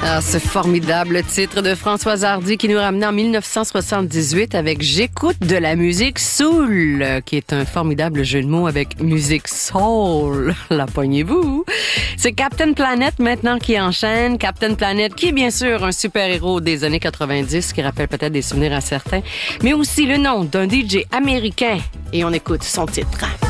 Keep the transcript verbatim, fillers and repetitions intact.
Ah, ce formidable titre de Françoise Hardy qui nous ramenait en dix-neuf cent soixante-dix-huit avec J'écoute de la musique soul, qui est un formidable jeu de mots avec musique soul. La poignez-vous. C'est Captain Planet maintenant qui enchaîne. Captain Planet qui est bien sûr un super-héros des années quatre-vingt-dix qui rappelle peut-être des souvenirs à certains, mais aussi le nom d'un D J américain. Et on écoute son titre.